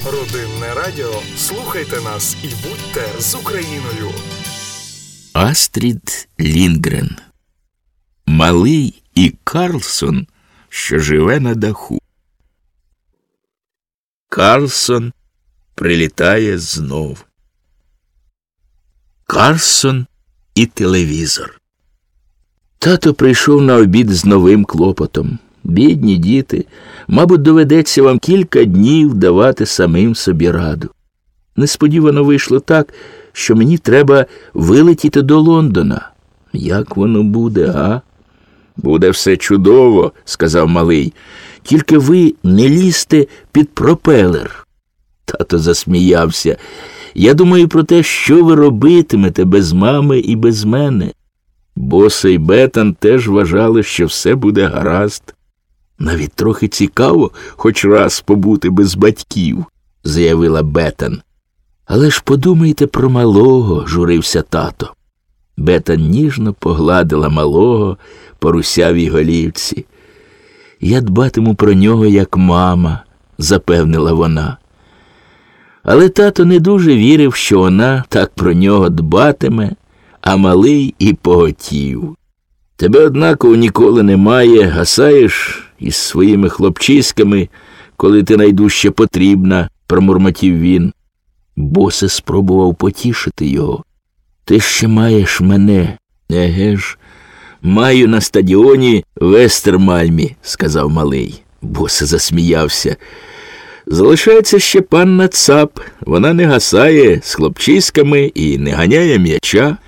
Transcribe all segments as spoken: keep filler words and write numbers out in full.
Родинне радіо. Слухайте нас і будьте з Україною. Астрід Лінгрен. Малий і Карлсон, що живе на даху. Карлсон прилітає знов. Карлсон і телевізор. Тато прийшов на обід з новим клопотом. Бідні діти, мабуть, доведеться вам кілька днів давати самим собі раду. Несподівано вийшло так, що мені треба вилетіти до Лондона. Як воно буде, а? Буде все чудово, сказав малий. Тільки ви не лізьте під пропелер. Тато засміявся. Я думаю про те, що ви робитимете без мами і без мене. Боса і Бетан теж вважали, що все буде гаразд. Навіть трохи цікаво хоч раз побути без батьків, заявила Бетан. Але ж подумайте про малого, журився тато. Бетан ніжно погладила малого по русявій голівці. Я дбатиму про нього, як мама, запевнила вона. Але тато не дуже вірив, що вона так про нього дбатиме, а малий і поготів. Тебе однаково ніколи немає, гасаєш із своїми хлопчиськами, коли ти найдужче потрібна, промурмотів він. Босе спробував потішити його. Ти ще маєш мене. Еге ж, маю на стадіоні в Естермальмі, сказав малий. Босе засміявся. Залишається ще панна Цап. Вона не гасає з хлопчиськами і не ганяє м'яча.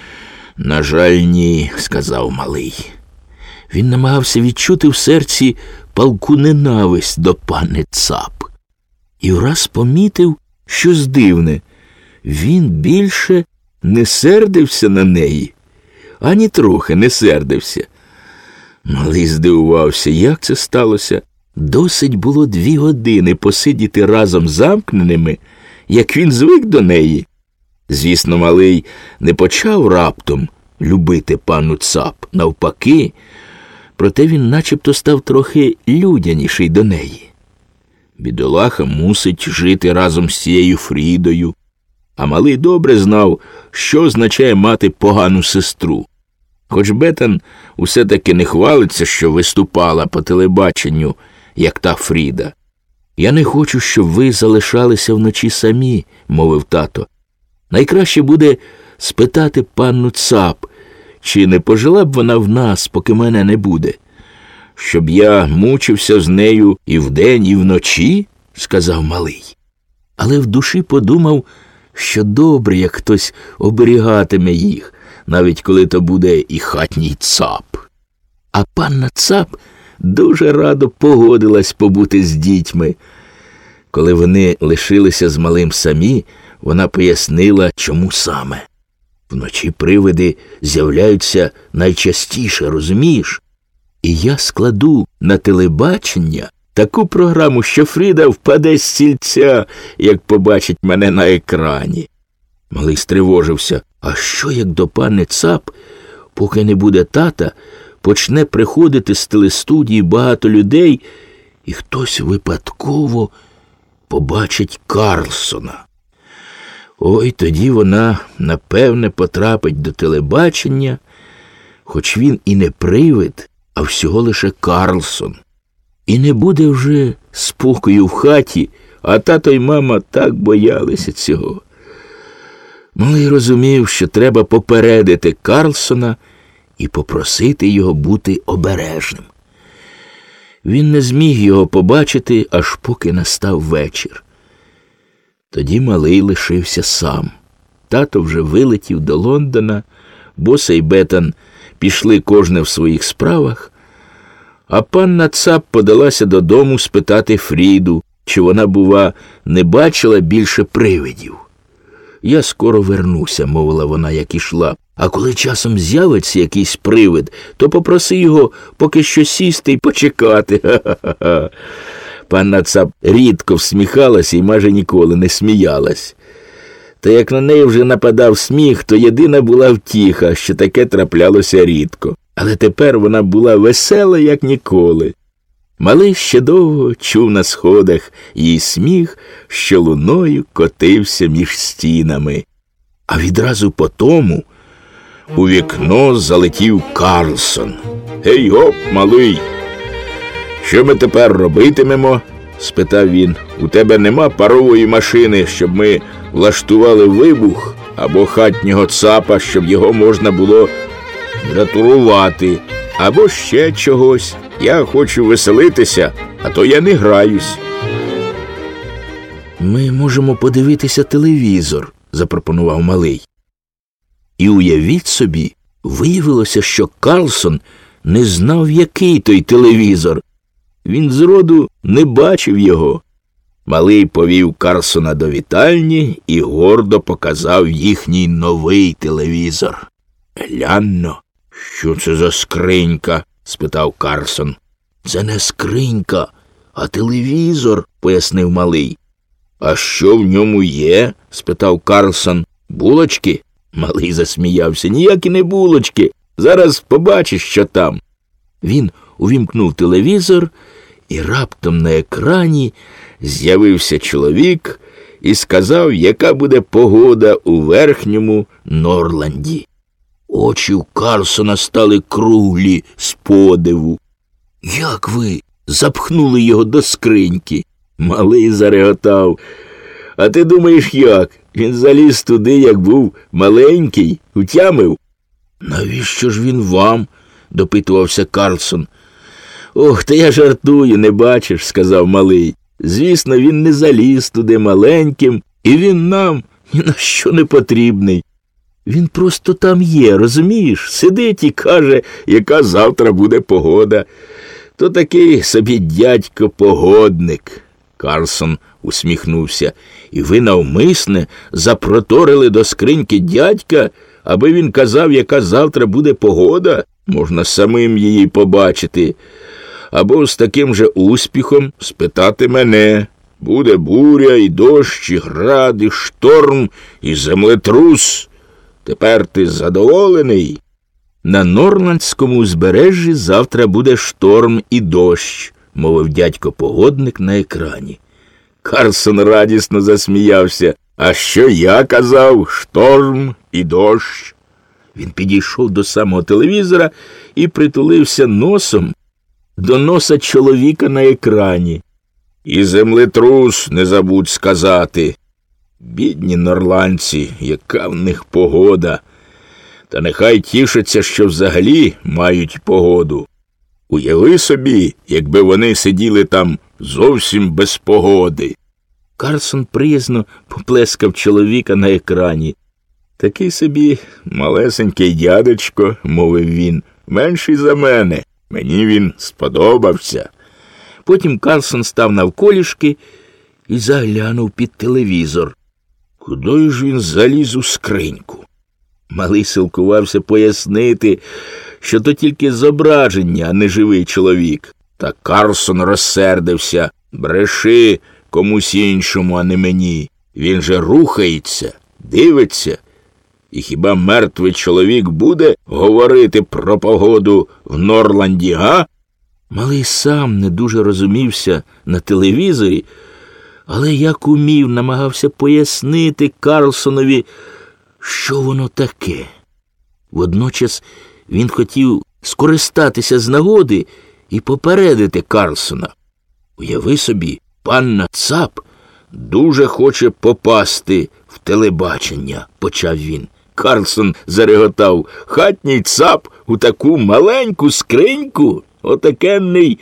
На жаль, ні, сказав малий. Він намагався відчути в серці палку ненависть до панни Цап. І враз помітив щось дивне. Він більше не сердився на неї. Ані трохи не сердився. Малий здивувався, як це сталося. Досить було дві години посидіти разом замкненими, як він звик до неї. Звісно, малий не почав раптом любити панну Цап. Навпаки, проте він начебто став трохи людяніший до неї. Бідолаха мусить жити разом з цією Фрідою. А малий добре знав, що означає мати погану сестру. Хоч Бетан усе-таки не хвалиться, що виступала по телебаченню, як та Фріда. «Я не хочу, щоб ви залишалися вночі самі», – мовив тато. «Найкраще буде спитати панну Цап, чи не пожила б вона в нас, поки мене не буде. Щоб я мучився з нею і вдень, і вночі?» – сказав малий. Але в душі подумав, що добре, як хтось оберігатиме їх, навіть коли то буде і хатній Цап. А панна Цап дуже радо погодилась побути з дітьми. Коли вони лишилися з малим самі, вона пояснила, чому саме. Вночі привиди з'являються найчастіше, розумієш? І я складу на телебачення таку програму, що Фріда впаде з стільця, як побачить мене на екрані. Малий стривожився. А що, як до пани Цап, поки не буде тата, почне приходити з телестудії багато людей, і хтось випадково побачить Карлсона? Ой, тоді вона, напевне, потрапить до телебачення, хоч він і не привид, а всього лише Карлсон. І не буде вже спокою в хаті, а тато й мама так боялися цього. Малий розумів, що треба попередити Карлсона і попросити його бути обережним. Він не зміг його побачити, аж поки настав вечір. Тоді малий лишився сам. Тато вже вилетів до Лондона, Боса і Бетан пішли кожне в своїх справах, а панна Цап подалася додому спитати Фріду, чи вона, бува, не бачила більше привидів. «Я скоро вернуся», – мовила вона, як ішла. «А коли часом з'явиться якийсь привид, то попроси його поки що сісти і почекати». Ха-ха-ха. Панна Цап рідко всміхалась і майже ніколи не сміялась. Та як на неї вже нападав сміх, то єдина була втіха, що таке траплялося рідко. Але тепер вона була весела, як ніколи. Малий ще довго чув на сходах її сміх, що луною котився між стінами. А відразу по тому у вікно залетів Карлсон. «Гей, гоп, малий! Що ми тепер робитимемо?» – спитав він. «У тебе нема парової машини, щоб ми влаштували вибух, або хатнього цапа, щоб його можна було дратурувати, або ще чогось. Я хочу веселитися, а то я не граюсь». «Ми можемо подивитися телевізор», – запропонував малий. І уявіть собі, виявилося, що Карлсон не знав, який той телевізор. Він зроду не бачив його. Малий повів Карлсона до вітальні і гордо показав їхній новий телевізор. «Глянь-но, що це за скринька?» – спитав Карлсон. «Це не скринька, а телевізор», – пояснив малий. «А що в ньому є?» – спитав Карлсон. «Булочки?» Малий засміявся. «Ніякі не булочки. Зараз побачиш, що там». Він увімкнув телевізор, і раптом на екрані з'явився чоловік і сказав, яка буде погода у верхньому Норланді. Очі у Карлсона стали круглі з подиву. «Як ви запхнули його до скриньки?» Малий зареготав. «А ти думаєш, як? Він заліз туди, як був маленький, утямив». «Навіщо ж він вам?» – допитувався Карлсон. «Ох, та я жартую, не бачиш», – сказав малий. «Звісно, він не заліз туди маленьким, і він нам ні на що не потрібний. Він просто там є, розумієш? Сидить і каже, яка завтра буде погода. То такий собі дядько-погодник». Карлсон усміхнувся. «І ви навмисне запроторили до скриньки дядька, аби він казав, яка завтра буде погода? Можна самим її побачити. Або з таким же успіхом спитати мене. Буде буря, і дощ, і град, і шторм, і землетрус. Тепер ти задоволений?» «На Норландському узбережжі завтра буде шторм і дощ», – мовив дядько-погодник на екрані. Карлсон радісно засміявся. «А що я казав? Шторм і дощ?» Він підійшов до самого телевізора і притулився носом до носа чоловіка на екрані. «І землетрус, не забудь сказати. Бідні норландці, яка в них погода. Та нехай тішаться, що взагалі мають погоду. Уяви собі, якби вони сиділи там зовсім без погоди». Карлсон приязно поплескав чоловіка на екрані. «Такий собі малесенький дядечко», – мовив він, – «менший за мене. Мені він сподобався». Потім Карлсон став навколішки і заглянув під телевізор. Куди ж він заліз у скриньку? Малий силкувався пояснити, що то тільки зображення, а не живий чоловік. Та Карлсон розсердився. «Бреши комусь іншому, а не мені. Він же рухається, дивиться. І хіба мертвий чоловік буде говорити про погоду в Норланді, га?» Малий сам не дуже розумівся на телевізорі, але як умів, намагався пояснити Карлсонові, що воно таке. Водночас він хотів скористатися з нагоди і попередити Карлсона. «Уяви собі, панна Цап дуже хоче попасти в телебачення», – почав він. Карлсон зареготав. «Хатній цап у таку маленьку скриньку? Отакенний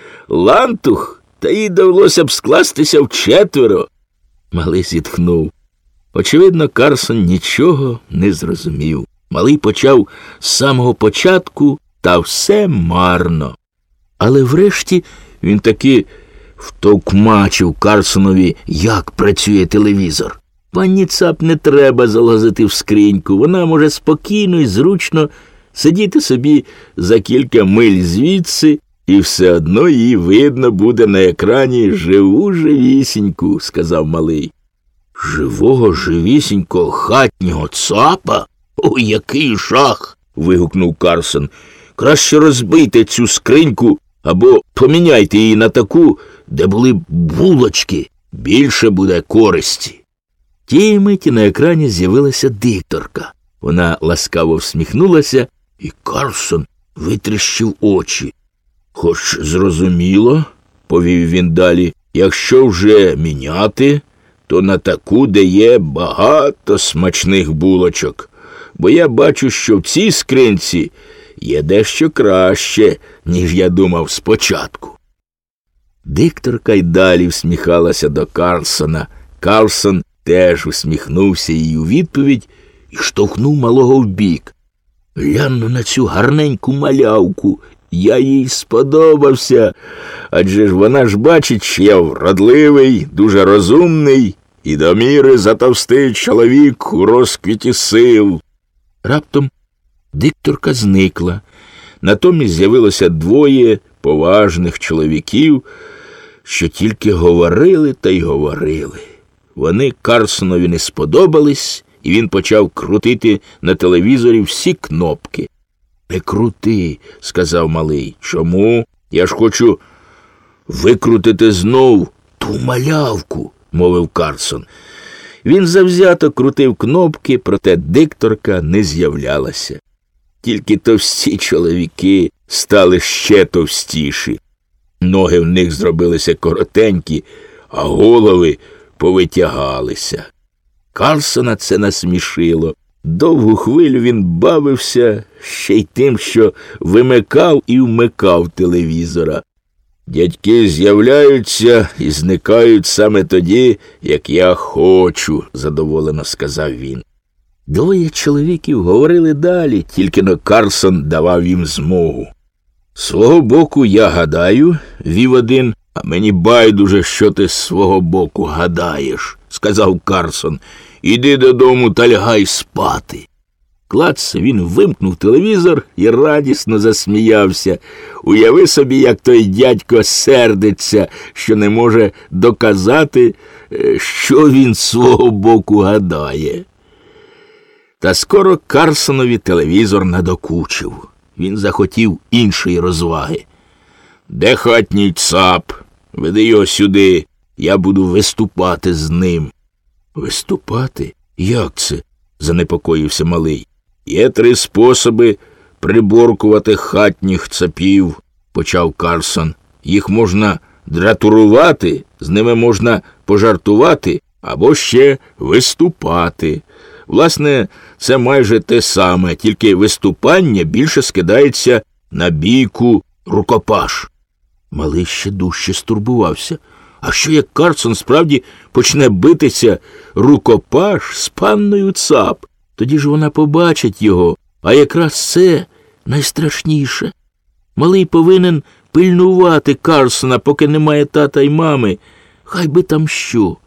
лантух? Та їй довелося б скластися вчетверо». Малий зітхнув. Очевидно, Карлсон нічого не зрозумів. Малий почав з самого початку, та все марно. Але врешті він таки втовкмачив Карлсонові, як працює телевізор. Панні Цап не треба залазити в скриньку, вона може спокійно і зручно сидіти собі за кілька миль звідси, і все одно її видно буде на екрані живу-живісіньку, – сказав малий. «Живого живісінького хатнього цапа? О, який жах!» – вигукнув Карлсон. «Краще розбийте цю скриньку, Або поміняйте її на таку, де були б булочки. Більше буде користі. Тієї миті на екрані з'явилася дикторка. Вона ласкаво всміхнулася, і Карлсон витріщив очі. «Хоч зрозуміло, – повів він далі, – якщо вже міняти, то на таку, де є багато смачних булочок. Бо я бачу, що в цій скринці є дещо краще, ніж я думав спочатку». Дикторка й далі всміхалася до Карлсона. Карлсон теж усміхнувся їй у відповідь і штовхнув малого вбік. «Глянь на цю гарненьку малявку, я їй сподобався, адже ж вона ж бачить, що я вродливий, дуже розумний і до міри затовстий чоловік у розквіті сил». Раптом дикторка зникла. Натомість з'явилося двоє поважних чоловіків, що тільки говорили та й говорили. Вони Карлсонові не сподобались, і він почав крутити на телевізорі всі кнопки. «Не крути», – сказав малий. «Чому? Я ж хочу викрутити знов ту малявку», – мовив Карлсон. Він завзято крутив кнопки, проте дикторка не з'являлася. Тільки товсті чоловіки стали ще товстіші. Ноги в них зробилися коротенькі, а голови повитягалися. Карлсона це насмішило. Довгу хвилю він бавився ще й тим, що вимикав і вмикав телевізора. «Дядьки з'являються і зникають саме тоді, як я хочу», – задоволено сказав він. Двоє чоловіків говорили далі, тільки но Карлсон давав їм змогу. «З свого боку, я гадаю», – вів один. «А мені байдуже, що ти з свого боку гадаєш», – сказав Карлсон. «Іди додому та лягай спати». Клац, він вимкнув телевізор і радісно засміявся. Уяви собі, як той дядько сердиться, що не може доказати, що він з свого боку гадає. Та скоро Карлсонові телевізор надокучив. Він захотів іншої розваги. «Де хатній цап? Веди його сюди, я буду виступати з ним». «Виступати? Як це?» – занепокоївся малий. «Є три способи приборкувати хатніх цапів», – почав Карлсон. «Їх можна дратурувати, з ними можна пожартувати або ще виступати. Власне, це майже те саме, тільки виступання більше скидається на бійку рукопаш». Малий ще дужче стурбувався. А що як Карлсон справді почне битися рукопаш з панною Цап? Тоді ж вона побачить його, а якраз це найстрашніше. Малий повинен пильнувати Карлсона, поки немає тата й мами. Хай би там що.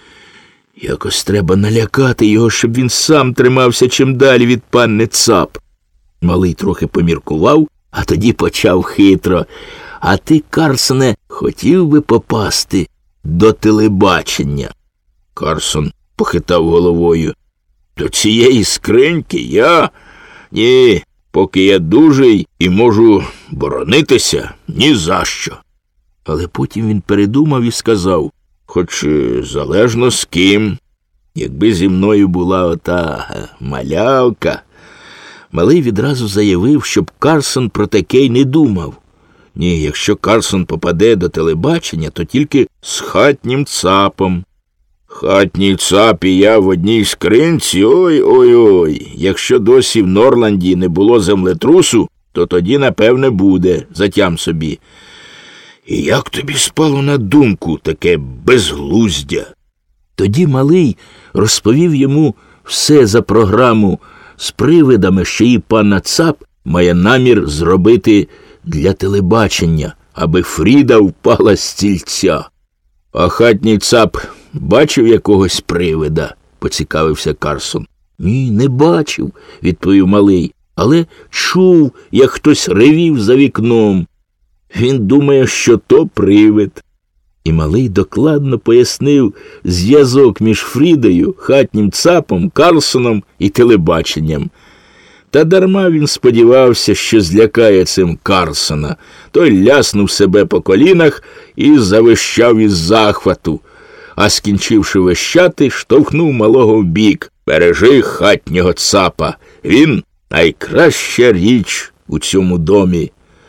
Якось треба налякати його, щоб він сам тримався чим далі від панни Цап. Малий трохи поміркував, а тоді почав хитро. «А ти, Карлсоне, хотів би попасти до телебачення?» Карлсон похитав головою. «До цієї скриньки я? Ні, поки я дужий і можу боронитися, ні за що». Але потім він передумав і сказав, хоч залежно з ким, якби зі мною була ота малявка. Малий відразу заявив, щоб Карлсон про таке й не думав. Ні, якщо Карлсон попаде до телебачення, то тільки з хатнім цапом. «Хатній цап і я в одній скринці? Ой-ой-ой! Якщо досі в Норланді не було землетрусу, то тоді, напевне, буде, затям собі. І як тобі спало на думку таке безглуздя?» Тоді малий розповів йому все за програму з привидами, що її панна Цап має намір зробити для телебачення, аби Фріда впала з стільця. «А хатній цап бачив якогось привида?» – поцікавився Карлсон. «Ні, не бачив», – відповів малий, «але чув, як хтось ревів за вікном. Він думає, що то привид». І малий докладно пояснив зв'язок між Фрідою, хатнім цапом, Карлсоном і телебаченням. Та дарма він сподівався, що злякає цим Карлсона. Той ляснув себе по колінах і завищав із захвату, а скінчивши вищати, штовхнув малого вбік. «Бережи хатнього цапа, він найкраща річ у цьому домі.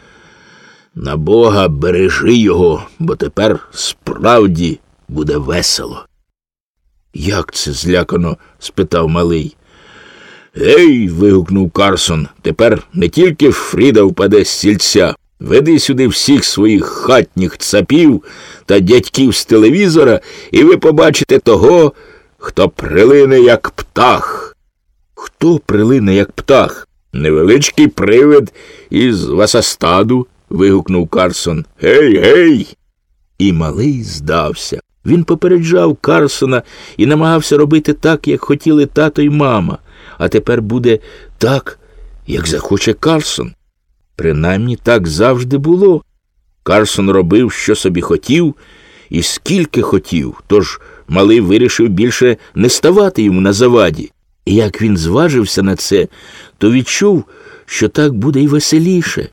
На Бога, бережи його, бо тепер справді буде весело». «Як це?» – злякано спитав малий. «Гей!» – вигукнув Карлсон. «Тепер не тільки Фріда впаде з стільця. Веди сюди всіх своїх хатніх цапів та дядьків з телевізора, і ви побачите того, хто прилине, як птах». «Хто прилине, як птах?» «Невеличкий привид із Васастаду», – вигукнув Карлсон. «Гей, гей!» І малий здався. Він попереджав Карлсона і намагався робити так, як хотіли тато й мама. А тепер буде так, як захоче Карлсон. Принаймні так завжди було. Карлсон робив, що собі хотів, і скільки хотів, тож малий вирішив більше не ставати йому на заваді. І як він зважився на це, то відчув, що так буде й веселіше.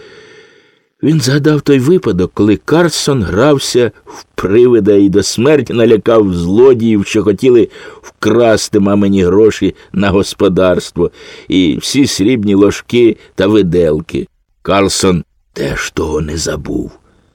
Він згадав той випадок, коли Карлсон грався в привида і до смерті налякав злодіїв, що хотіли вкрасти мамині гроші на господарство і всі срібні ложки та виделки. Карлсон теж того не забув.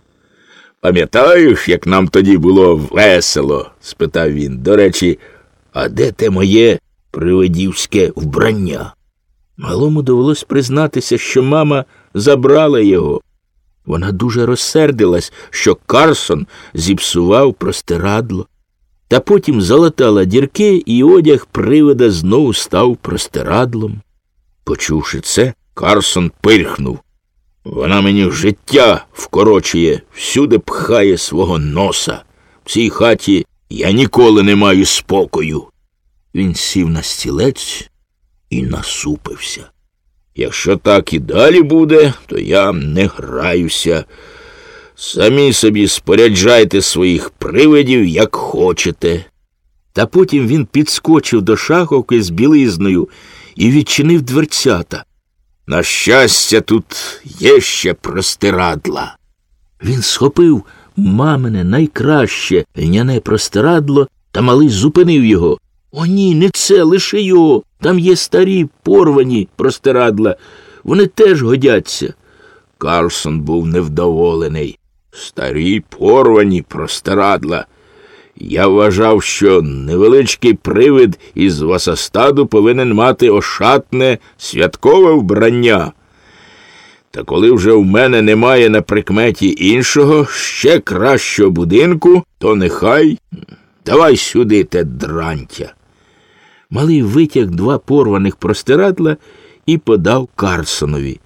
«Пам'ятаєш, як нам тоді було весело?» – спитав він. «До речі, а де те моє привидівське вбрання?» Малому довелось признатися, що мама забрала його. Вона дуже розсердилась, що Карлсон зіпсував простирадло. Та потім залатала дірки, і одяг привида знову став простирадлом. Почувши це, Карлсон пирхнув. «Вона мені життя вкорочує, всюди пхає свого носа. В цій хаті я ніколи не маю спокою». Він сів на стілець і насупився. «Якщо так і далі буде, то я не граюся. Самі собі споряджайте своїх привидів, як хочете». Та потім він підскочив до шаховки з білизною і відчинив дверцята. «На щастя, тут є ще простирадла». Він схопив мамине найкраще льняне простирадло, та малий зупинив його. «О ні, не це, лише його. Там є старі, порвані простирадла. Вони теж годяться». Карлсон був невдоволений. «Старі, порвані простирадла. Я вважав, що невеличкий привид із Васастаду повинен мати ошатне святкове вбрання. Та коли вже в мене немає на прикметі іншого, ще кращого будинку, то нехай. Давай сюди те дрантя». Малий витяг два порваних простирадла і подав Карлсонові.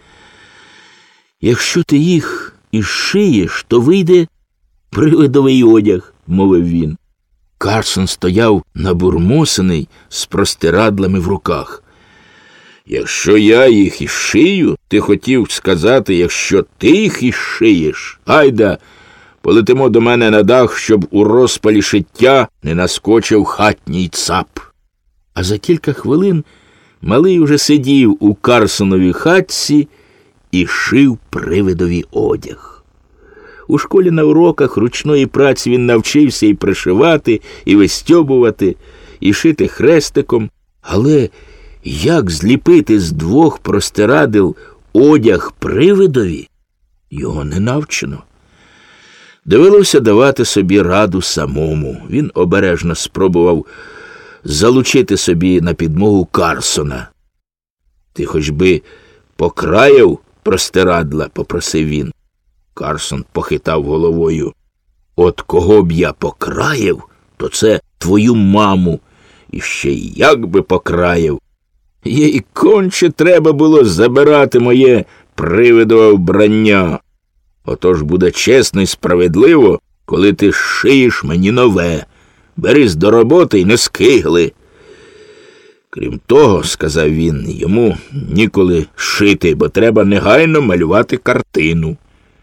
«Якщо ти їх і шиєш, то вийде привидовий одяг», – мовив він. Карлсон стояв набурмосений з простирадлами в руках. «Якщо я їх і шию, ти хотів сказати, якщо ти їх і шиєш? Гайда, полетимо до мене на дах, щоб у розпалі шиття не наскочив хатній цап». А за кілька хвилин малий уже сидів у Карлсоновій хатці і шив привидові одяг. У школі на уроках ручної праці він навчився і пришивати, і вистьобувати, і шити хрестиком. Але як зліпити з двох простирадел одяг привидові, його не навчено. Довелося давати собі раду самому. Він обережно спробував залучити собі на підмогу Карлсона. «Ти хоч би покраяв простирадла?» – попросив він. Карлсон похитав головою. «От кого б я покраяв, то це твою маму. І ще й як би покраяв. Їй конче треба було забирати моє привидове вбрання. Отож буде чесно і справедливо, коли ти шиєш мені нове. Берись до роботи і не скигли». «Крім того, – сказав він, – йому ніколи шити, бо треба негайно малювати картину».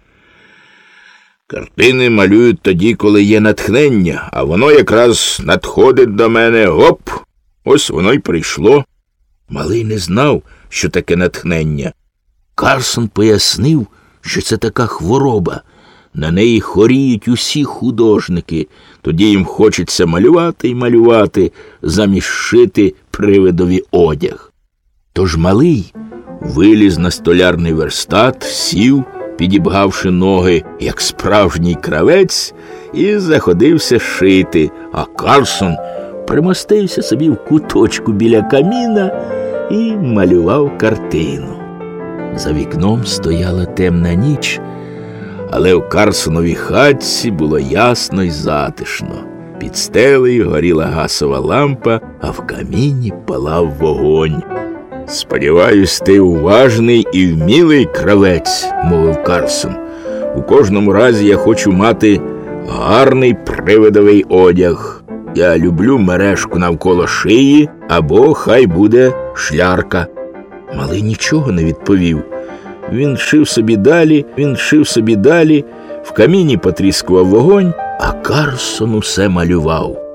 «Картини малюють тоді, коли є натхнення, а воно якраз надходить до мене. Гоп! Ось воно й прийшло». Малий не знав, що таке натхнення. Карсон пояснив, що це така хвороба. На неї хворіють усі художники. Тоді їм хочеться малювати і малювати, замість шити привидові одяг. Тож малий виліз на столярний верстат, сів, підібгавши ноги, як справжній кравець, і заходився шити, а Карсон примостився собі в куточку біля каміна і малював картину. За вікном стояла темна ніч, але в Карсоновій хатці було ясно й затишно. Під стелею горіла газова лампа, а в каміні палав вогонь. «Сподіваюсь, ти уважний і вмілий кравець», – мовив Карсон. «У кожному разі я хочу мати гарний привидовий одяг. Я люблю мережку навколо шиї, або хай буде шлярка». Малий нічого не відповів. Він шив собі далі, він шив собі далі, в каміні потріскував вогонь, а Карсон усе малював.